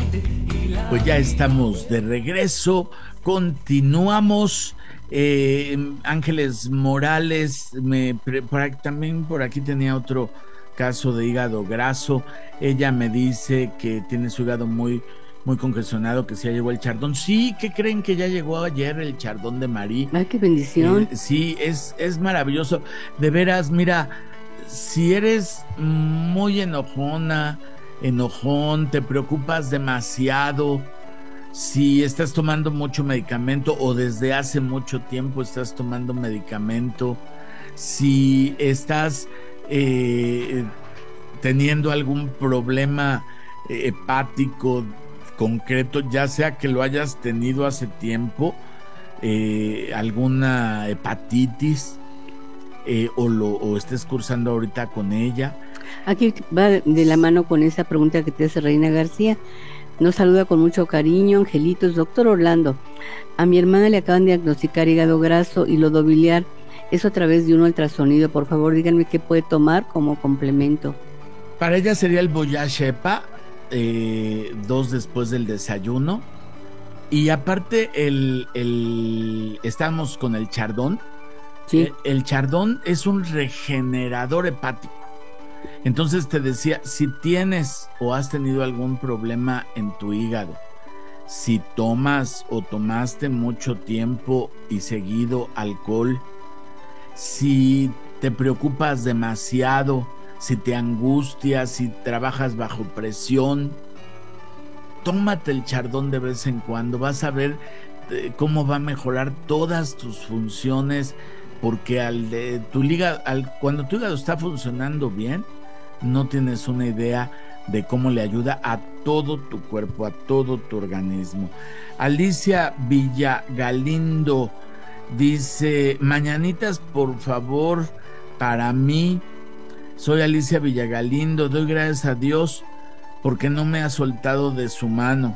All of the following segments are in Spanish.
Pues ya estamos de regreso, continuamos. Ángeles Morales, también por aquí tenía otro caso de hígado graso. Ella me dice que tiene su hígado muy congestionado, que ya llegó el chardón. Sí, ¿qué creen? Que ya llegó ayer el chardón de Marí. Ay, qué bendición. Sí, es maravilloso. De veras, mira, si eres muy enojón, te preocupas demasiado, si estás tomando mucho medicamento o desde hace mucho tiempo estás tomando medicamento, si estás eh, teniendo algún problema hepático concreto, ya sea que lo hayas tenido hace tiempo, alguna hepatitis, o estés cursando ahorita con ella. Aquí va de la mano con esa pregunta que te hace Reina García. Nos saluda con mucho cariño, Angelitos. Doctor Orlando, a mi hermana le acaban de diagnosticar hígado graso y lodo biliar. Es a través de un ultrasonido. Por favor, díganme qué puede tomar como complemento. Para ella sería el Voyage Epa, 2 después del desayuno. Y aparte, estamos con el chardón. Sí. El chardón es un regenerador hepático. Entonces te decía, si tienes o has tenido algún problema en tu hígado, si tomas o tomaste mucho tiempo y seguido alcohol, si te preocupas demasiado, si te angustias, si trabajas bajo presión, tómate el chardón de vez en cuando. Vas a ver cómo va a mejorar todas tus funciones, porque cuando tu hígado está funcionando bien, no tienes una idea de cómo le ayuda a todo tu cuerpo, a todo tu organismo. Alicia Villagalindo dice: mañanitas, por favor, para mí. Soy Alicia Villagalindo, doy gracias a Dios porque no me ha soltado de su mano.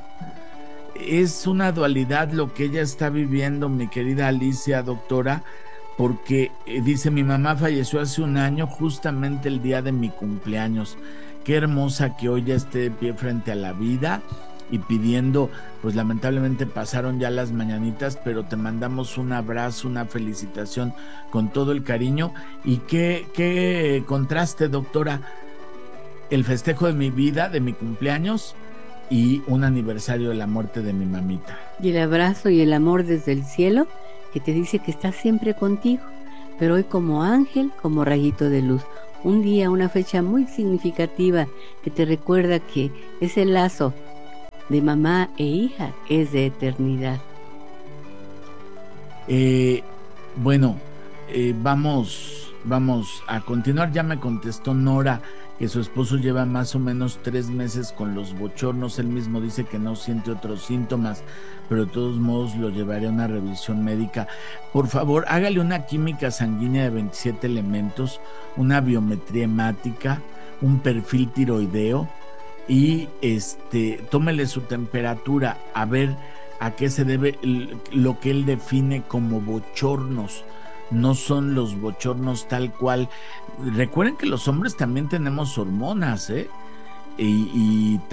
Es una dualidad lo que ella está viviendo, mi querida Alicia, doctora, porque dice: mi mamá falleció hace un año, justamente el día de mi cumpleaños. Qué hermosa que hoy ya esté de pie frente a la vida y pidiendo, pues lamentablemente pasaron ya las mañanitas, pero te mandamos un abrazo, una felicitación con todo el cariño. Y qué contraste, doctora, el festejo de mi vida, de mi cumpleaños, y un aniversario de la muerte de mi mamita. Y el abrazo y el amor desde el cielo, que te dice que está siempre contigo, pero hoy como ángel, como rayito de luz. Un día, una fecha muy significativa que te recuerda que ese lazo de mamá e hija es de eternidad. Bueno, vamos a continuar. Ya me contestó Nora que su esposo lleva más o menos 3 meses con los bochornos. Él mismo dice que no siente otros síntomas, pero de todos modos lo llevaré a una revisión médica. Por favor, hágale una química sanguínea de 27 elementos, una biometría hemática, un perfil tiroideo y tómele su temperatura, a ver a qué se debe lo que él define como bochornos. No son los bochornos tal cual. Recuerden que los hombres también tenemos hormonas, y